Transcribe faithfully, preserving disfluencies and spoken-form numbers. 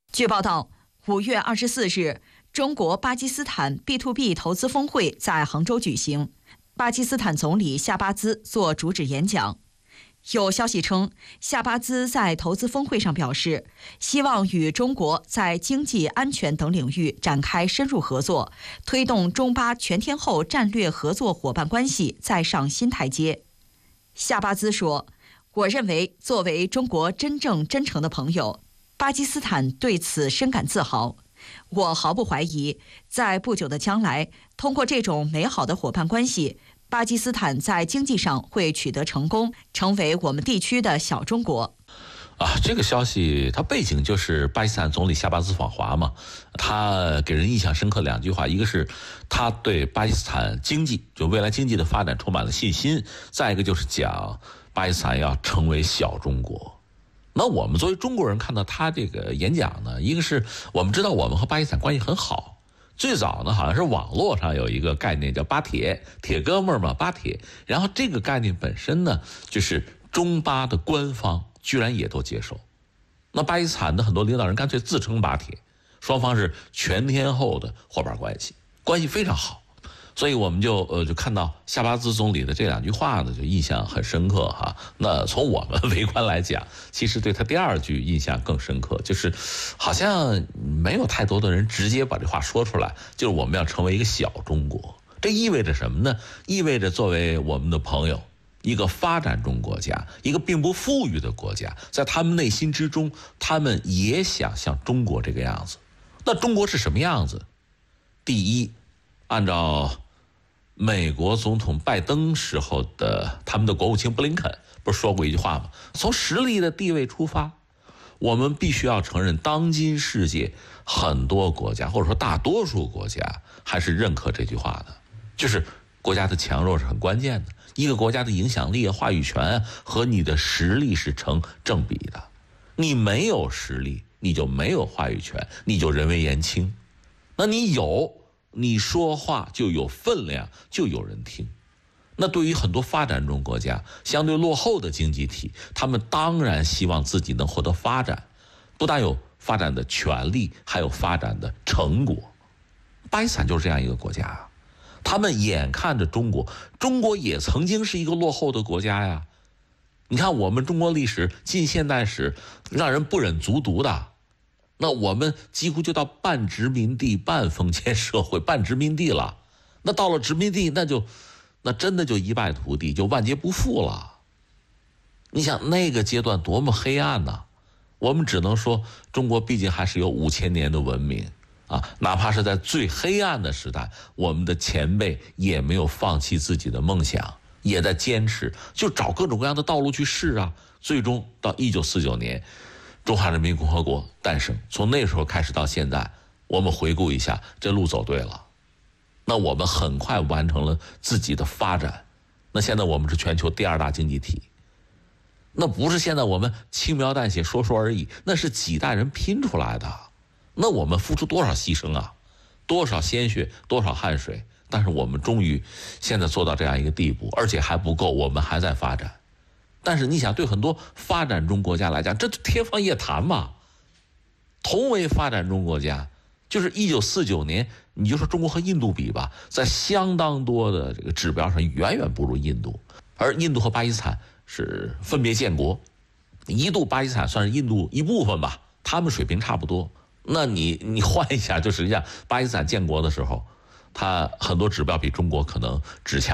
据报道，五月二十四日，中国巴基斯坦 B to B 投资峰会在杭州举行，巴基斯坦总理夏巴兹作主旨演讲。有消息称，夏巴兹在投资峰会上表示，希望与中国在经济、安全等领域展开深入合作，推动中巴全天候战略合作伙伴关系再上新台阶。夏巴兹说：“我认为，作为中国真正真诚的朋友，巴基斯坦对此深感自豪。我毫不怀疑，在不久的将来，通过这种美好的伙伴关系，巴基斯坦在经济上会取得成功，成为我们地区的小中国。” 啊，这个消息它背景就是巴基斯坦总理夏巴兹访华嘛，他给人印象深刻两句话，一个是他对巴基斯坦经济就未来经济的发展充满了信心，再一个就是讲巴基斯坦要成为小中国。那我们作为中国人看到他这个演讲呢，一个是我们知道我们和巴基斯坦关系很好，最早呢好像是网络上有一个概念叫巴铁，铁哥们儿嘛，巴铁，然后这个概念本身呢，就是中巴的官方居然也都接受。那巴基斯坦的很多领导人干脆自称巴铁，双方是全天候的伙伴关系，关系非常好。所以我们就呃就看到夏巴兹总理的这两句话呢，就印象很深刻哈。那从我们围观来讲，其实对他第二句印象更深刻，就是好像没有太多的人直接把这话说出来，就是我们要成为一个小中国。这意味着什么呢？意味着作为我们的朋友，一个发展中国家，一个并不富裕的国家，在他们内心之中，他们也想像中国这个样子。那中国是什么样子？第一，按照美国总统拜登时候的他们的国务卿布林肯不是说过一句话吗？从实力的地位出发，我们必须要承认，当今世界很多国家或者说大多数国家还是认可这句话的，就是国家的强弱是很关键的。一个国家的影响力、话语权和你的实力是成正比的。你没有实力，你就没有话语权，你就人微言轻。那你有，你说话就有分量，就有人听。那对于很多发展中国家，相对落后的经济体，他们当然希望自己能获得发展，不但有发展的权利，还有发展的成果。巴基斯坦就是这样一个国家啊。他们眼看着中国，中国也曾经是一个落后的国家呀。你看我们中国历史、近现代史，让人不忍卒读的。那我们几乎就到半殖民地、半封建社会、半殖民地了。那到了殖民地，那就，那真的就一败涂地，就万劫不复了。你想那个阶段多么黑暗呢？我们只能说，中国毕竟还是有五千年的文明。啊，哪怕是在最黑暗的时代，我们的前辈也没有放弃自己的梦想，也在坚持，就找各种各样的道路去试啊。最终到一九四九年，中华人民共和国诞生。从那时候开始到现在，我们回顾一下，这路走对了。那我们很快完成了自己的发展。那现在我们是全球第二大经济体。那不是现在我们轻描淡写说说而已，那是几代人拼出来的。那我们付出多少牺牲啊，多少鲜血，多少汗水，但是我们终于现在做到这样一个地步，而且还不够，我们还在发展。但是你想，对很多发展中国家来讲，这天方夜谭嘛。同为发展中国家，就是一九四九年，你就说中国和印度比吧，在相当多的这个指标上远远不如印度，而印度和巴基斯坦是分别建国，一度巴基斯坦算是印度一部分吧，他们水平差不多。那你你换一下，就实际上巴基斯坦建国的时候，它很多指标比中国可能只强